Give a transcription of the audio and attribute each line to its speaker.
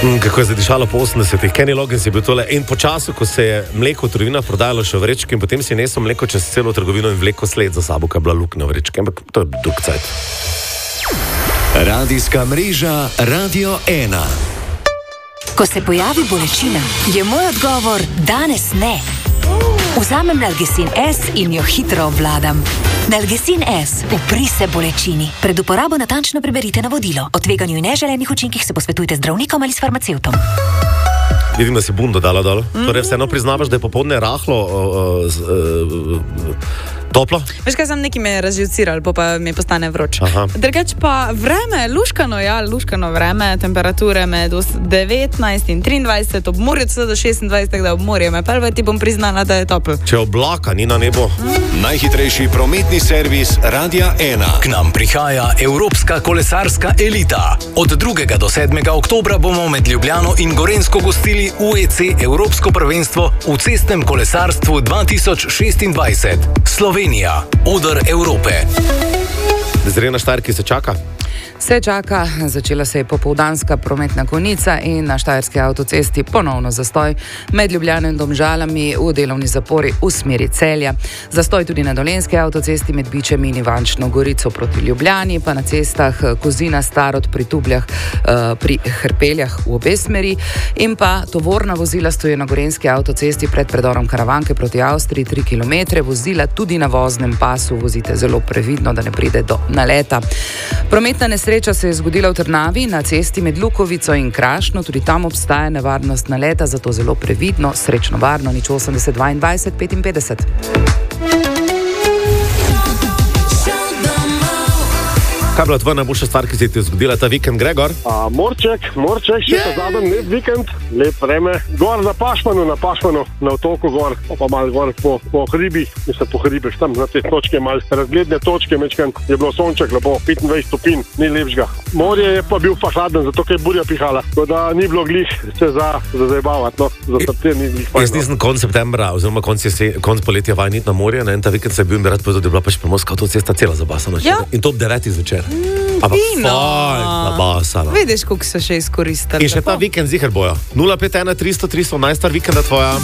Speaker 1: Kako je zadišalo po 80-ih. Kenny Loggins je bil tole. In po času, ko se je mleko v trgovinah prodajalo še v vrečki in potem si nesel mleko čez celo trgovino in vleko sled za sabo, kaj je bila luknja v vrečki. Ampak to je dolg cajt.
Speaker 2: Radijska mreža Radio 1.
Speaker 3: Ko se pojavi bolečina, je moj odgovor danes ne. Vzamem Nalgecin S in jo hitro obvladam. Nalgecin S, upri se bolečini. Pred uporabo natančno preberite navodilo. O tveganju in neželenih učinkih se posvetujte z zdravnikom ali s farmacevtom.
Speaker 1: Vidim, da si bundo dala dol. Torej vseeno priznavaš, da je popoldne rahlo toplo?
Speaker 4: Veš kaj, sem neki me razživciral, pa mi postane vroč. Drugač pa vreme, luškano vreme, temperature med 19 in 23, ob morju celo do 26, da ob morju me prve ti bom priznala, da je toplo.
Speaker 1: Če oblaka ni na nebo.
Speaker 2: Najhitrejši prometni servis Radia 1. K nam prihaja Evropska kolesarska elita. Od 2. do 7. oktobra bomo med Ljubljano in Gorenjsko gostili UEC Evropsko prvenstvo v cestnem kolesarstvu 2026. Slovenija, oder Evrope.
Speaker 1: Zdaj na Štajerki se čaka?
Speaker 5: Se čaka, začela se je popoldanska prometna konica in na Štajerski avtocesti ponovno zastoj med Ljubljano in Domžalami v delovni zapori v smeri Celja. Zastoj tudi na Dolenjski avtocesti med Bičem in Ivančno Gorico proti Ljubljani, pa na cestah Kozina, Starod pri Tubljah, pri Hrpeljah v obe smeri in pa tovorna vozila stojijo na Gorenjski avtocesti pred predorom Karavanke proti Avstriji 3 km, vozila tudi na voznem pasu vozite zelo previdno, da ne pride do naleta. Prometna nesreča se je zgodila v Trnavi na cesti med Lukovico in Krašno, tudi tam obstaja nevarnost naleta, zato zelo previdno, srečno varno, 080 22 55.
Speaker 1: Kaj je bila tvoja najboljša stvar, ki se ti je zgodila ta vikend, Gregor?
Speaker 6: Morček, še ta zadnji lep vikend, lep vreme. Gor na Pašmanu, na otoku gor, pa malo gor po hribih, po hribih, tam na te točke, malo razgledne točke, mečkan je bilo sonček, lepo, 25 stopinj, ni lepšega. Morje je pa bil pa hladen, zato ker je burja pihala, tako da ni bilo glih se za zabavati, no, za srce ni glih fajn.
Speaker 1: Jaz nisem konc septembra, oziroma konc poletja vajen iti na morje, ne, in ta vikend se je bil in bi rad povedal, da je bila pač Primorska avtocesta cela zabasana.
Speaker 4: Ja.
Speaker 1: In to ob 9 zvečer.
Speaker 4: Fino.
Speaker 1: Zabasana.
Speaker 4: Vidiš, koliko so še izkoristili.
Speaker 1: In še ta vikend zihar bojo. 051 300 300, najstar vikenda tvoja.